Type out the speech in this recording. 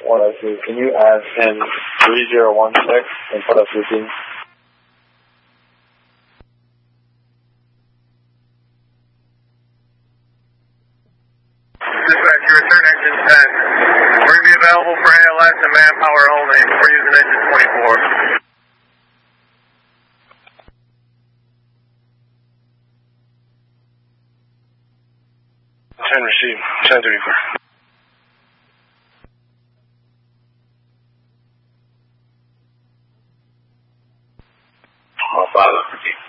Can you add pin 3016 and put up routine? Dispatch, you return engine 10. We're going to be available for ALS and manpower only. We're using engine 24. 10 received. 1034. All 5 up.